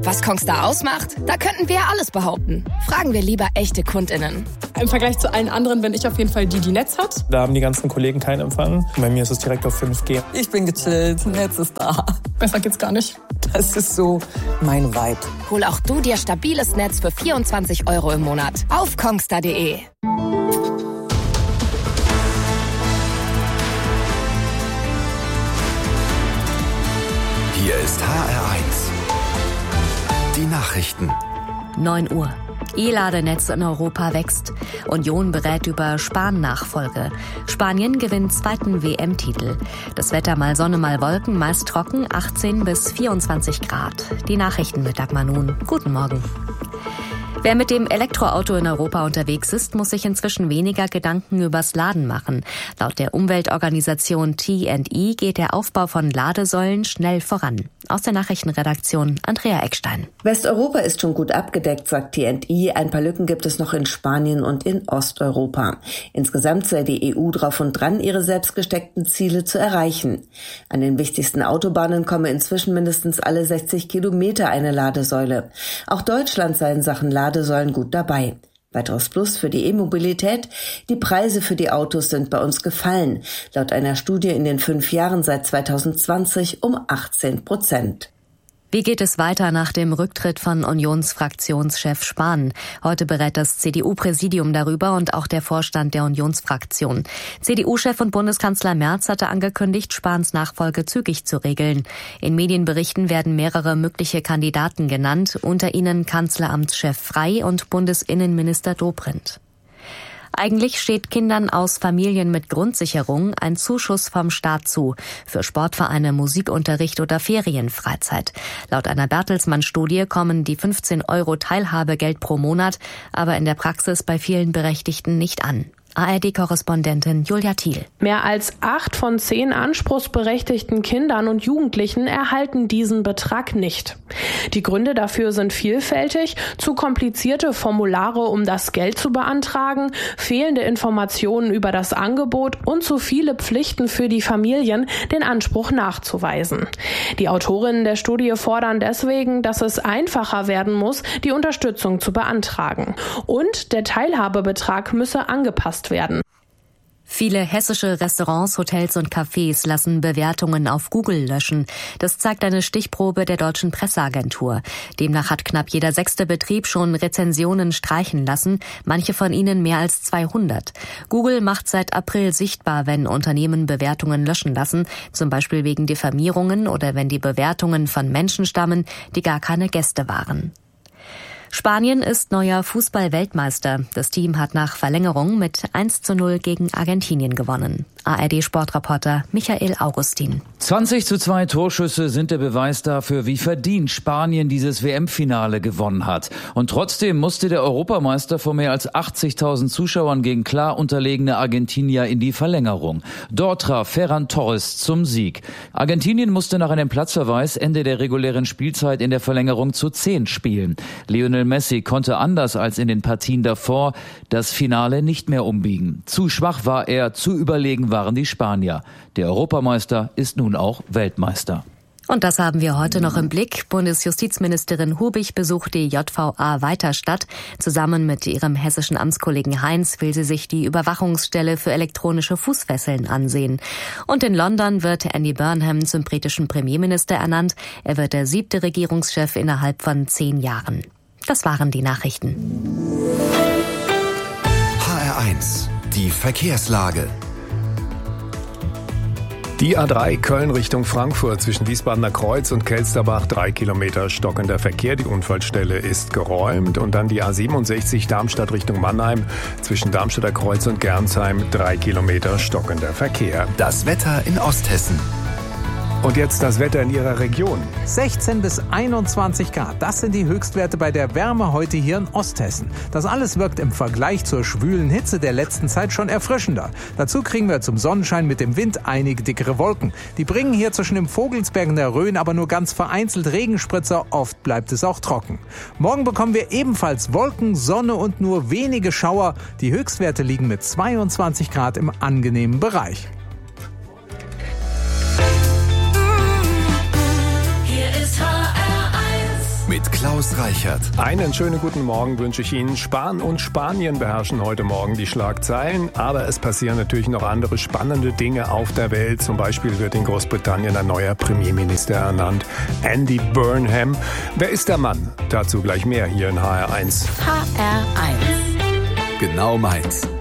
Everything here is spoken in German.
Was Kongstar ausmacht? Da könnten wir alles behaupten. Fragen wir lieber echte KundInnen. Im Vergleich zu allen anderen bin ich auf jeden Fall die Netz hat. Da haben die ganzen Kollegen keinen Empfang. Bei mir ist es direkt auf 5G. Ich bin gechillt, Netz ist da. Besser geht's gar nicht. Das ist so mein Vibe. Hol auch du dir stabiles Netz für 24 € im Monat auf kongstar.de. Hier ist HR1. Die Nachrichten. 9 Uhr. E-Ladenetz in Europa wächst. Union berät über Spahn-Nachfolge. Spanien gewinnt 2. WM-Titel. Das Wetter mal Sonne, mal Wolken, meist trocken, 18 bis 24 Grad. Die Nachrichten mit Dagmar Nun. Guten Morgen. Wer mit dem Elektroauto in Europa unterwegs ist, muss sich inzwischen weniger Gedanken übers Laden machen. Laut der Umweltorganisation T&E geht der Aufbau von Ladesäulen schnell voran. Aus der Nachrichtenredaktion Andrea Eckstein. Westeuropa ist schon gut abgedeckt, sagt T&E. Ein paar Lücken gibt es noch in Spanien und in Osteuropa. Insgesamt sei die EU drauf und dran, ihre selbst gesteckten Ziele zu erreichen. An den wichtigsten Autobahnen komme inzwischen mindestens alle 60 Kilometer eine Ladesäule. Auch Deutschland sei in Sachen Ladesäulen gut dabei. Weiteres Plus für die E-Mobilität: Die Preise für die Autos sind bei uns gefallen. Laut einer Studie in den 5 Jahren seit 2020 um 18%. Wie geht es weiter nach dem Rücktritt von Unionsfraktionschef Spahn? Heute berät das CDU-Präsidium darüber und auch der Vorstand der Unionsfraktion. CDU-Chef und Bundeskanzler Merz hatte angekündigt, Spahns Nachfolge zügig zu regeln. In Medienberichten werden mehrere mögliche Kandidaten genannt, unter ihnen Kanzleramtschef Frey und Bundesinnenminister Dobrindt. Eigentlich steht Kindern aus Familien mit Grundsicherung ein Zuschuss vom Staat zu für Sportvereine, Musikunterricht oder Ferienfreizeit. Laut einer Bertelsmann-Studie kommen die 15 € Teilhabegeld pro Monat aber in der Praxis bei vielen Berechtigten nicht an. ARD-Korrespondentin Julia Thiel. Mehr als 8 von 10 anspruchsberechtigten Kindern und Jugendlichen erhalten diesen Betrag nicht. Die Gründe dafür sind vielfältig: zu komplizierte Formulare, um das Geld zu beantragen, fehlende Informationen über das Angebot und zu viele Pflichten für die Familien, den Anspruch nachzuweisen. Die Autorinnen der Studie fordern deswegen, dass es einfacher werden muss, die Unterstützung zu beantragen. Und der Teilhabebetrag müsse angepasst werden. Viele hessische Restaurants, Hotels und Cafés lassen Bewertungen auf Google löschen. Das zeigt eine Stichprobe der Deutschen Presseagentur. Demnach hat knapp jeder 6. Betrieb schon Rezensionen streichen lassen, manche von ihnen mehr als 200. Google macht seit April sichtbar, wenn Unternehmen Bewertungen löschen lassen, zum Beispiel wegen Diffamierungen oder wenn die Bewertungen von Menschen stammen, die gar keine Gäste waren. Spanien ist neuer Fußball-Weltmeister. Das Team hat nach Verlängerung mit 1:0 gegen Argentinien gewonnen. ARD-Sportreporter Michael Augustin. 20:2 Torschüsse sind der Beweis dafür, wie verdient Spanien dieses WM-Finale gewonnen hat. Und trotzdem musste der Europameister vor mehr als 80.000 Zuschauern gegen klar unterlegene Argentinier in die Verlängerung. Dort traf Ferran Torres zum Sieg. Argentinien musste nach einem Platzverweis Ende der regulären Spielzeit in der Verlängerung zu 10 spielen. Lionel Messi konnte anders als in den Partien davor das Finale nicht mehr umbiegen. Zu schwach war er, zu überlegen waren die Spanier. Der Europameister ist nun auch Weltmeister. Und das haben wir heute noch im Blick. Bundesjustizministerin Hubig besucht die JVA Weiterstadt. Zusammen mit ihrem hessischen Amtskollegen Heinz will sie sich die Überwachungsstelle für elektronische Fußfesseln ansehen. Und in London wird Andy Burnham zum britischen Premierminister ernannt. Er wird der 7. Regierungschef innerhalb von 10 Jahren. Das waren die Nachrichten. HR1, die Verkehrslage. Die A3 Köln Richtung Frankfurt zwischen Wiesbadener Kreuz und Kelsterbach 3 Kilometer stockender Verkehr. Die Unfallstelle ist geräumt. Und dann die A67 Darmstadt Richtung Mannheim zwischen Darmstadter Kreuz und Gernsheim 3 Kilometer stockender Verkehr. Das Wetter in Osthessen. Und jetzt das Wetter in Ihrer Region. 16 bis 21 Grad, das sind die Höchstwerte bei der Wärme heute hier in Osthessen. Das alles wirkt im Vergleich zur schwülen Hitze der letzten Zeit schon erfrischender. Dazu kriegen wir zum Sonnenschein mit dem Wind einige dickere Wolken. Die bringen hier zwischen dem Vogelsberg und der Rhön aber nur ganz vereinzelt Regenspritzer, oft bleibt es auch trocken. Morgen bekommen wir ebenfalls Wolken, Sonne und nur wenige Schauer. Die Höchstwerte liegen mit 22 Grad im angenehmen Bereich. Mit Klaus Reichert. Einen schönen guten Morgen wünsche ich Ihnen. Spahn und Spanien beherrschen heute Morgen die Schlagzeilen. Aber es passieren natürlich noch andere spannende Dinge auf der Welt. Zum Beispiel wird in Großbritannien ein neuer Premierminister ernannt, Andy Burnham. Wer ist der Mann? Dazu gleich mehr hier in HR1. HR1. Genau meins.